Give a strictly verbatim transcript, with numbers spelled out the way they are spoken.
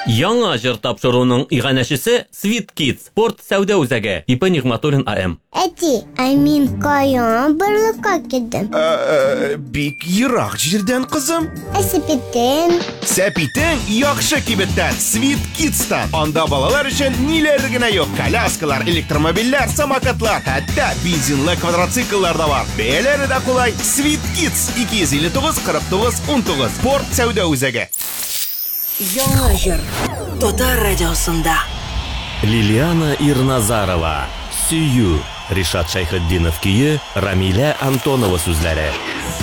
Яңа җыр тапшыруның иганәчесе Sweet Kids спорт сәүдә үзәге. Ипа Нигъматуллин АМ. Әти, ә мин каян барлыкка килдем? Бик ерак җирдән, кызым. Ә сәпитен? Сәпитең яхшы кибеттән, Sweet Kids'тан. Анда балалар өчен ниләр генә юк. Коляскалар, электромобильләр, самокатлар, хәтта бензинлы квадроцикллар да бар. Бәяләре дә кулай. Sweet Kids ике йөз илле тугыз кырык тугыз ун тугыз. Спорт сәүдә үзәге. Яңа җыр Татар радиосында. Лилиана Ирназарова. Сөю. Ришат Шайхетдинов көе, Рамиля Антонова сүзләре.